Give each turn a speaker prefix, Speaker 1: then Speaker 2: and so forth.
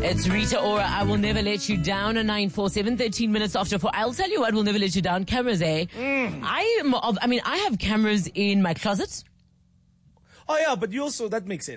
Speaker 1: It's Rita Ora, I Will Never Let You Down, at 9:47, 13 minutes after 4. I'll tell you what will never let you down. Cameras, eh? I have cameras in my closet.
Speaker 2: Oh yeah, but you also, that makes sense.